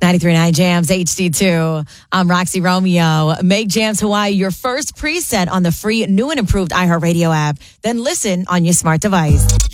93.9 Jams HD2. I'm Roxy Romeo. Make Jams Hawaii your first preset on the free new and improved iHeartRadio app. Then listen on your smart device.